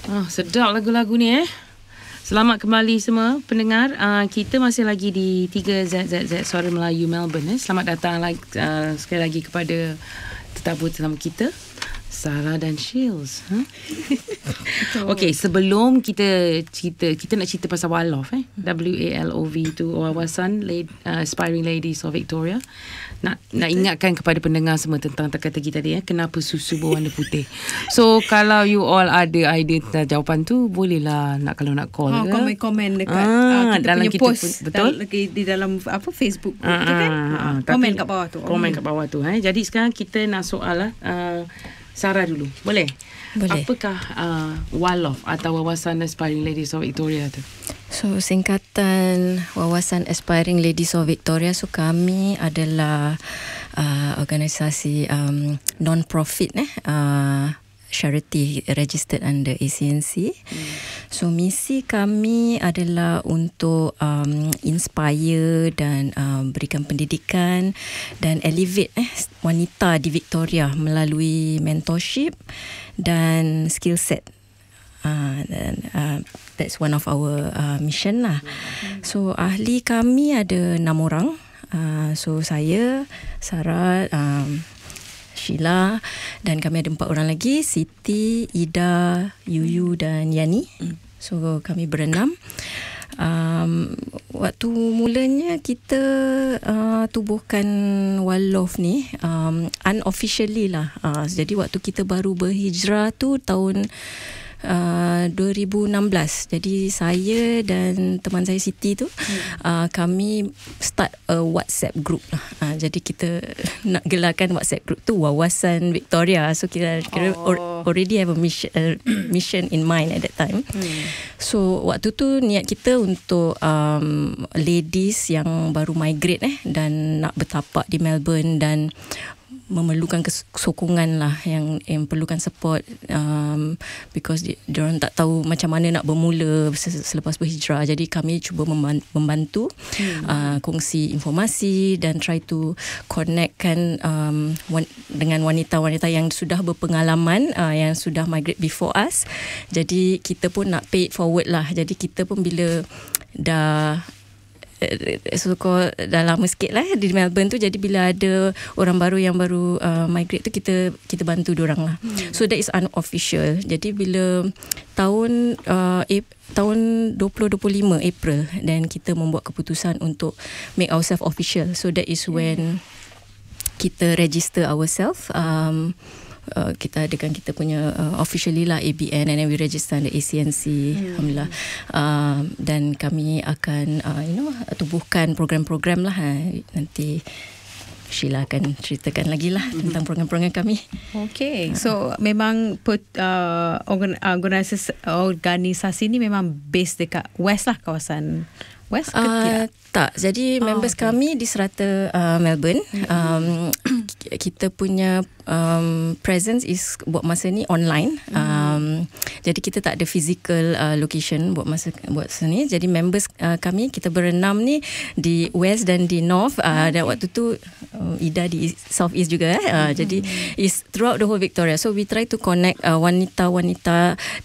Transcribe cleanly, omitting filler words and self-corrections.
Sedap lagu-lagu ni Selamat kembali semua pendengar. Kita masih lagi di 3ZZZ Suara Melayu Melbourne. Selamat datang sekali lagi kepada tetamu kita, Sarah dan Shields. Okey, sebelum kita nak cerita pasal WALOV WALOV tu Wawasan Aspiring Ladies of Victoria. Nak ingatkan kepada pendengar semua tentang teka-teki tadi kenapa susu berwarna putih. So kalau you all ada idea tentang jawapan tu, bolehlah kalau nak call ke komen dekat kita dalam punya post di dalam Facebook betul kan? Komen kat bawah tu. Komen kat bawah tu. Jadi sekarang kita nak soal Sarah dulu. Boleh? Apakah WALOV atau Wawasan Aspiring Ladies of Victoria tu? So singkatan Wawasan Aspiring Ladies of Victoria. So kami adalah organisasi non-profit charity registered under ACNC. So misi kami adalah untuk inspire dan berikan pendidikan dan elevate wanita di Victoria melalui mentorship dan skill set. That's one of our mission lah. So ahli kami ada 6 orang. So saya, Sarah, Sheila, dan kami ada 4 orang lagi, Siti, Ida, Yuyu dan Yani. So kami berenam. Waktu mulanya kita tubuhkan WALOV ni unofficially lah. Jadi waktu kita baru berhijrah tu tahun 2016. Jadi saya dan teman saya Siti tu kami start a WhatsApp group lah. Jadi kita nak gelarkan WhatsApp group tu Wawasan Victoria. So kita already have a mission in mind at that time. So waktu tu niat kita untuk ladies yang baru migrate dan nak bertapak di Melbourne dan memerlukan sokongan lah, yang perlukan support because diorang tak tahu macam mana nak bermula selepas berhijrah. Jadi kami cuba membantu kongsi informasi dan try to connectkan dengan wanita-wanita yang sudah berpengalaman, yang sudah migrate before us. Jadi kita pun nak pay it forward lah. Jadi kita pun bila dah dah lama sikit lah di Melbourne tu, jadi bila ada orang baru yang baru migrate tu, kita bantu diorang lah. So that is unofficial. Jadi bila tahun 2025 April, dan kita membuat keputusan untuk make ourselves official. So that is when kita register ourselves. Kita adakan kita punya officially lah ABN, and then we register under ACNC. Alhamdulillah. Dan kami akan tubuhkan program-program lah. Nanti Sheila akan ceritakan lagi lah tentang program-program kami. Okay. So memang organisasi ni memang base dekat West lah, kawasan West ke tidak? Tak. Jadi members kami di serata Melbourne. Kita punya presence is buat masa ni online. Jadi kita tak ada physical location buat masa ni. Jadi members kami, kita berenam ni di West dan di North. Dan waktu tu Ida di South East juga. Jadi is throughout the whole Victoria. So we try to connect wanita-wanita